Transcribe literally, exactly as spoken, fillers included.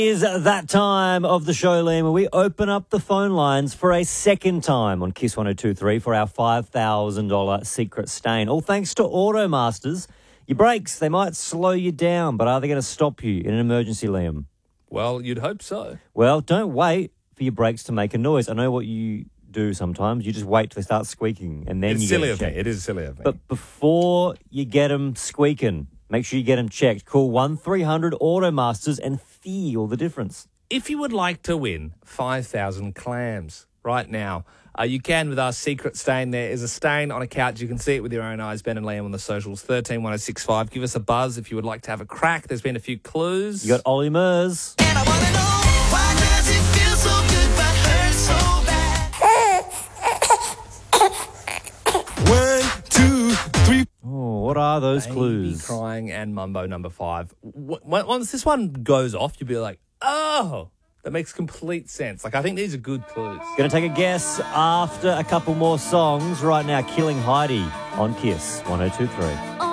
Is that time of the show, Liam, where we open up the phone lines for a second time on Kiss one oh two point three for our five thousand dollars secret stain. All thanks to Automasters. Your brakes, they might slow you down, but are they going to stop you in an emergency, Liam? Well, you'd hope so. Well, don't wait for your brakes to make a noise. I know what you do sometimes. You just wait till they start squeaking, and then It's you silly get of it me. checked. It is silly of me. But before you get them squeaking, make sure you get them checked. Call one three hundred Automasters and feel the difference. If you would like to win five thousand clams right now, uh, you can with our secret stain. There is a stain on a couch. You can see it with your own eyes. Ben and Liam on the socials, thirteen one oh six five. Give us a buzz if you would like to have a crack. There's been a few clues. You got Ollie Murs. And I wanna know, why does it feel so good but hurt so bad? One, two, three. Oh, what are those Baby clues? crying and Mumbo number five. W- w- Once this one goes off, you'll be like, oh, that makes complete sense. Like, I think these are good clues. Going to take a guess after a couple more songs. Right now, Killing Heidi on Kiss one oh two point three.